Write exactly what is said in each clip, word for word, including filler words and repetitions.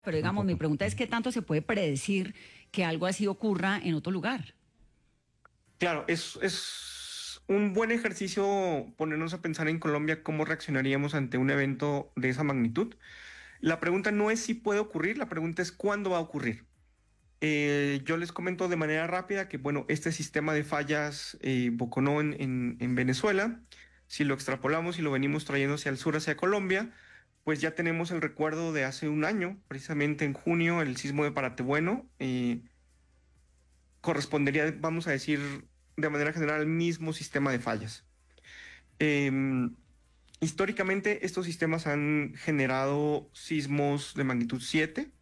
Pero digamos, mi pregunta es, ¿qué tanto se puede predecir que algo así ocurra en otro lugar? Claro, es, es un buen ejercicio ponernos a pensar en Colombia cómo reaccionaríamos ante un evento de esa magnitud. La pregunta no es si puede ocurrir, la pregunta es cuándo va a ocurrir. Eh, yo les comento de manera rápida que, bueno, este sistema de fallas eh, Boconó en, en, en Venezuela, si lo extrapolamos y lo venimos trayendo hacia el sur, hacia Colombia, pues ya tenemos el recuerdo de hace un año, precisamente en junio, el sismo de Paratebueno. Eh, correspondería, vamos a decir, de manera general, al mismo sistema de fallas. Eh, históricamente, estos sistemas han generado sismos de magnitud siete,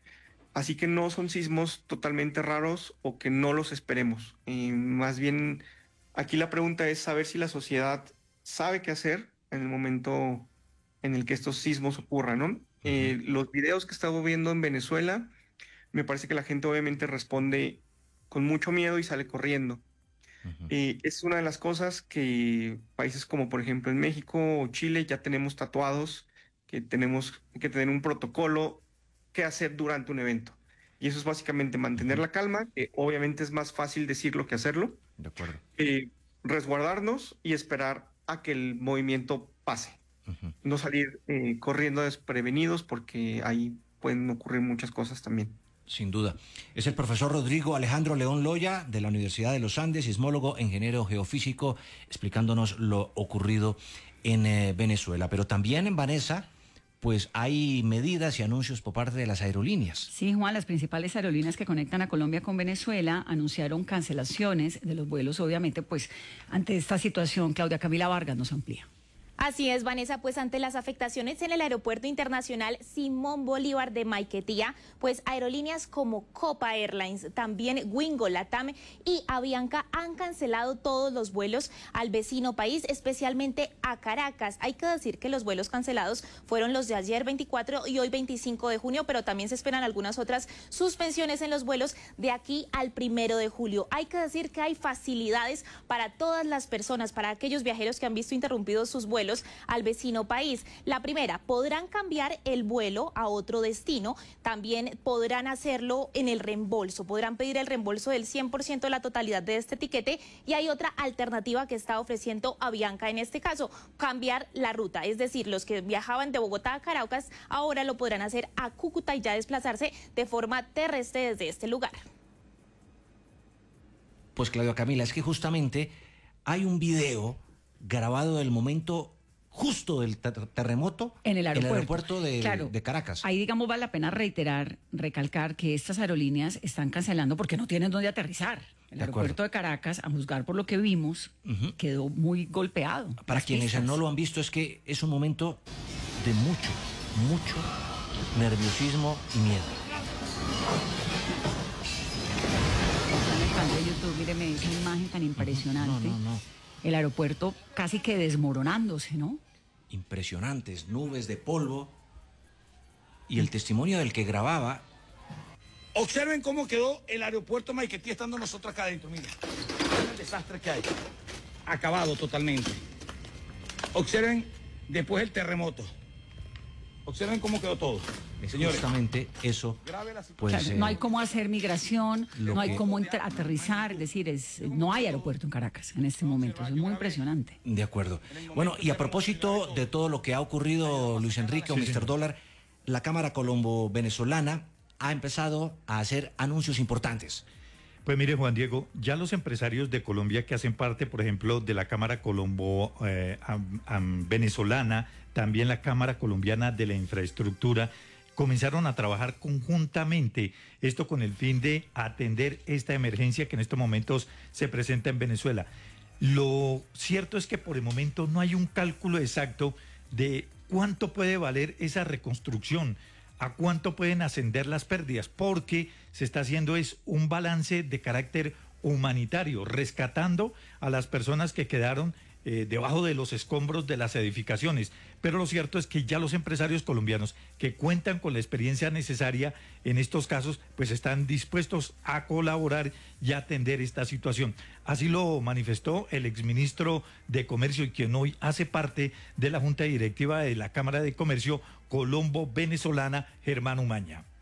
así que no son sismos totalmente raros o que no los esperemos. Eh, más bien, aquí la pregunta es saber si la sociedad sabe qué hacer en el momento en el que estos sismos ocurran, ¿no? Uh-huh. Eh, los videos que he estado viendo en Venezuela, me parece que la gente obviamente responde con mucho miedo y sale corriendo. Uh-huh. Eh, es una de las cosas que países como por ejemplo en México o Chile ya tenemos tatuados, que tenemos que tener un protocolo que hacer durante un evento. Y eso es básicamente mantener uh-huh. la calma, que obviamente es más fácil decirlo que hacerlo. De acuerdo. Eh, resguardarnos y esperar a que el movimiento pase. Uh-huh. No salir eh, corriendo desprevenidos porque ahí pueden ocurrir muchas cosas también. Sin duda. Es el profesor Rodrigo Alejandro León Loya, de la Universidad de los Andes, sismólogo, ingeniero geofísico, explicándonos lo ocurrido en eh, Venezuela. Pero también en Vanessa, pues hay medidas y anuncios por parte de las aerolíneas. Sí, Juan, las principales aerolíneas que conectan a Colombia con Venezuela anunciaron cancelaciones de los vuelos. Obviamente, pues ante esta situación, Claudia Camila Vargas nos amplía. Así es, Vanessa, pues ante las afectaciones en el Aeropuerto Internacional Simón Bolívar de Maiquetía, pues aerolíneas como Copa Airlines, también Wingo, Latam y Avianca han cancelado todos los vuelos al vecino país, especialmente a Caracas. Hay que decir que los vuelos cancelados fueron los de ayer veinticuatro y hoy veinticinco de junio, pero también se esperan algunas otras suspensiones en los vuelos de aquí al primero de julio. Hay que decir que hay facilidades para todas las personas, para aquellos viajeros que han visto interrumpidos sus vuelos al vecino país. La primera, podrán cambiar el vuelo a otro destino, también podrán hacerlo en el reembolso, podrán pedir el reembolso del cien por ciento de la totalidad de este tiquete, y hay otra alternativa que está ofreciendo Avianca en este caso, cambiar la ruta, es decir, los que viajaban de Bogotá a Caracas ahora lo podrán hacer a Cúcuta y ya desplazarse de forma terrestre desde este lugar. Pues Claudia Camila, es que justamente hay un video grabado del momento justo del terremoto en el aeropuerto, en el aeropuerto de, claro, de Caracas. Ahí, digamos, vale la pena reiterar, recalcar que estas aerolíneas están cancelando porque no tienen dónde aterrizar. El de aeropuerto de Caracas, a juzgar por lo que vimos, uh-huh. quedó muy golpeado. Para quienes pistas. no lo han visto, es que es un momento de mucho, mucho nerviosismo y miedo. En el canal de YouTube, míreme esa imagen tan impresionante. No, no, no. El aeropuerto casi que desmoronándose, ¿no? Impresionantes, nubes de polvo. Y el testimonio del que grababa. Observen cómo quedó el aeropuerto Maiquetía estando nosotros acá adentro, miren. Miren el desastre que hay. Acabado totalmente. Observen después el terremoto. Observen cómo quedó todo. Señores, justamente eso, pues, o sea, eh, no hay cómo hacer migración, no hay que... cómo aterrizar, es decir, es, no hay aeropuerto en Caracas en este momento, eso es muy impresionante. De acuerdo. Bueno, y a propósito de todo lo que ha ocurrido, Luis Enrique o sí, mister Sí. Dólar, la Cámara Colombo-Venezolana ha empezado a hacer anuncios importantes. Pues mire, Juan Diego, ya los empresarios de Colombia que hacen parte, por ejemplo, de la Cámara Colombo eh, am, am, venezolana, también la Cámara Colombiana de la Infraestructura, comenzaron a trabajar conjuntamente, esto con el fin de atender esta emergencia que en estos momentos se presenta en Venezuela. Lo cierto es que por el momento no hay un cálculo exacto de cuánto puede valer esa reconstrucción, a cuánto pueden ascender las pérdidas, porque se está haciendo es un balance de carácter humanitario, rescatando a las personas que quedaron eh, debajo de los escombros de las edificaciones, pero lo cierto es que ya los empresarios colombianos que cuentan con la experiencia necesaria en estos casos, pues están dispuestos a colaborar y a atender esta situación. Así lo manifestó el exministro de Comercio y quien hoy hace parte de la Junta Directiva de la Cámara de Comercio Colombo Venezolana, Germán Umaña.